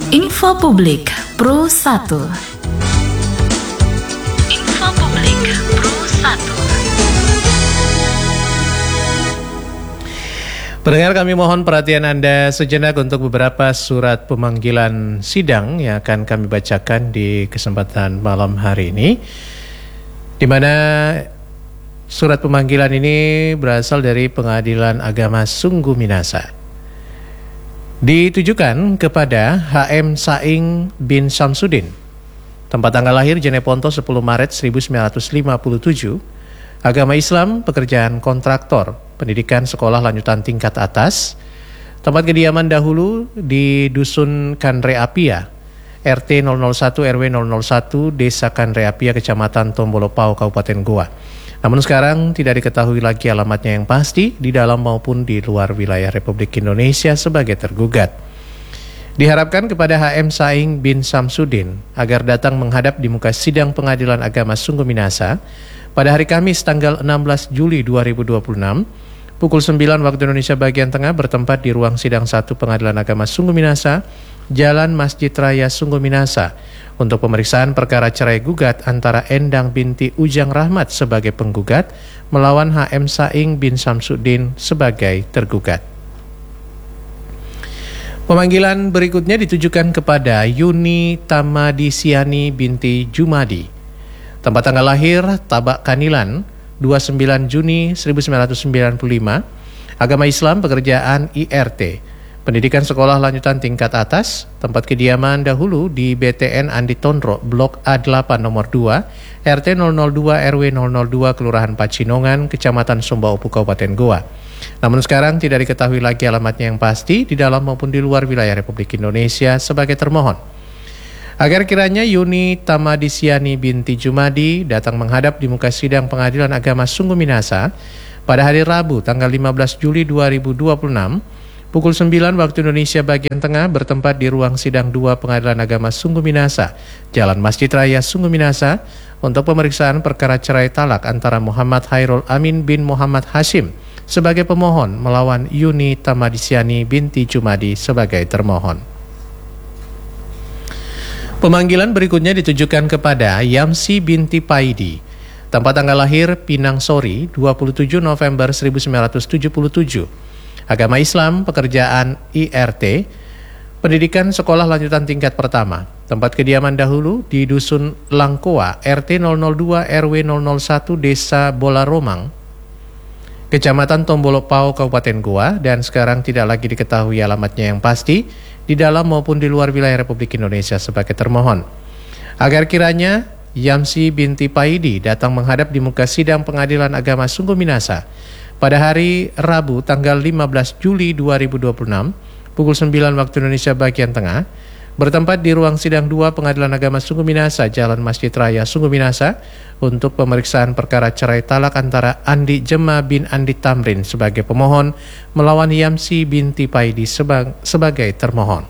Info Publik Pro 1. Info Publik Pro 1. Pendengar, kami mohon perhatian Anda sejenak untuk beberapa surat pemanggilan sidang yang akan kami bacakan di kesempatan malam hari ini, di mana surat pemanggilan ini berasal dari Pengadilan Agama Sungguh Minasa. Ditujukan kepada HM Saing bin Samsudin, tempat tanggal lahir Jeneponto 10 Maret 1957, agama Islam, pekerjaan kontraktor, pendidikan sekolah lanjutan tingkat atas, tempat kediaman dahulu di Dusun Kanreapia, RT 001 RW 001, Desa Kanreapia, Kecamatan Tombolopao, Kabupaten Goa. Namun sekarang tidak diketahui lagi alamatnya yang pasti di dalam maupun di luar wilayah Republik Indonesia sebagai tergugat. Diharapkan kepada HM Saing bin Samsudin agar datang menghadap di muka sidang Pengadilan Agama Sungguh Minasa pada hari Kamis tanggal 16 Juli 2026 pukul 9 waktu Indonesia bagian tengah bertempat di ruang sidang 1 Pengadilan Agama Sungguh Minasa, Jalan Masjid Raya Sungguh Minasa, untuk pemeriksaan perkara cerai gugat antara Endang binti Ujang Rahmat sebagai penggugat melawan HM Saing bin Samsudin sebagai tergugat. Pemanggilan berikutnya ditujukan kepada Yuni Tamadisiani binti Jumadi, tempat tanggal lahir Tabak Kanilan 29 Juni 1995, agama Islam, pekerjaan IRT, pendidikan sekolah lanjutan tingkat atas, tempat kediaman dahulu di BTN Andi Tondro, Blok A8 nomor 2, RT 002 RW 002, Kelurahan Pacinongan, Kecamatan Sumbaupu, Kabupaten Goa. Namun sekarang tidak diketahui lagi alamatnya yang pasti di dalam maupun di luar wilayah Republik Indonesia sebagai termohon. Agar kiranya Yuni Tamadisiani binti Jumadi datang menghadap di muka sidang Pengadilan Agama Sungguh Minasa pada hari Rabu tanggal 15 Juli 2026 pukul 9 waktu Indonesia bagian tengah bertempat di ruang sidang 2 Pengadilan Agama Sungguh Minasa, Jalan Masjid Raya Sungguh Minasa, untuk pemeriksaan perkara cerai talak antara Muhammad Hairul Amin bin Muhammad Hashim sebagai pemohon melawan Yuni Tamadisiani binti Jumadi sebagai termohon. Pemanggilan berikutnya ditujukan kepada Yamsi binti Paidi, tempat tanggal lahir Pinang Sori 27 November 1977, agama Islam, pekerjaan IRT, pendidikan sekolah lanjutan tingkat pertama, tempat kediaman dahulu di Dusun Langkoa, RT 002 RW 001, Desa Bolaromang, Kecamatan Tombolopao, Kabupaten Goa, dan sekarang tidak lagi diketahui alamatnya yang pasti di dalam maupun di luar wilayah Republik Indonesia sebagai termohon. Agar kiranya Yamsi binti Paidi datang menghadap di muka sidang Pengadilan Agama Sungguh Minasa pada hari Rabu tanggal 15 Juli 2026 pukul 9 waktu Indonesia bagian tengah bertempat di ruang sidang 2 Pengadilan Agama Sungguh Minasa, Jalan Masjid Raya Sungguh Minasa, untuk pemeriksaan perkara cerai talak antara Andi Jema bin Andi Tamrin sebagai pemohon melawan Yamsi binti Paidi sebagai termohon.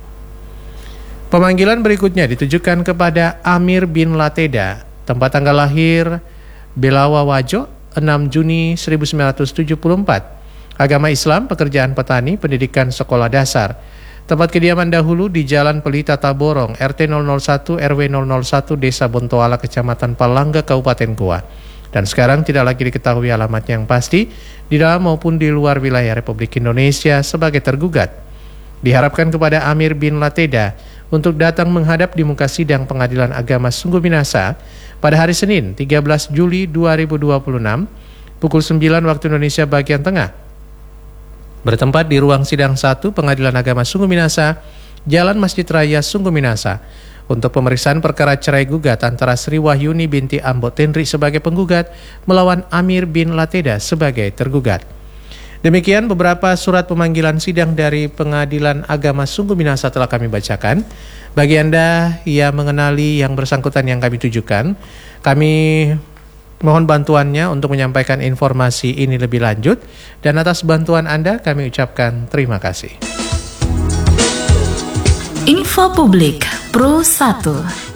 Pemanggilan berikutnya ditujukan kepada Amir bin Lateda, tempat tanggal lahir Belawa Wajo 6 Juni 1974, agama Islam, pekerjaan petani, pendidikan sekolah dasar, tempat kediaman dahulu di Jalan Pelita Taborong, RT 001 RW 001, Desa Bontoala, Kecamatan Palangga, Kabupaten Goa, dan sekarang tidak lagi diketahui alamatnya yang pasti di dalam maupun di luar wilayah Republik Indonesia sebagai tergugat. Diharapkan kepada Amir bin Lateda untuk datang menghadap di muka sidang Pengadilan Agama Sungguh Minasa pada hari Senin 13 Juli 2026 pukul 9 waktu Indonesia bagian tengah bertempat di ruang sidang 1 Pengadilan Agama Sungguh Minasa, Jalan Masjid Raya Sungguh Minasa, untuk pemeriksaan perkara cerai gugat antara Sri Wahyuni binti Ambo Tenri sebagai penggugat melawan Amir bin Lateda sebagai tergugat. Demikian beberapa surat pemanggilan sidang dari Pengadilan Agama Sungguh Minasa telah kami bacakan. Bagi Anda yang mengenali yang bersangkutan yang kami tujukan, kami mohon bantuannya untuk menyampaikan informasi ini lebih lanjut, dan atas bantuan Anda kami ucapkan terima kasih. Info Publik Pro 1.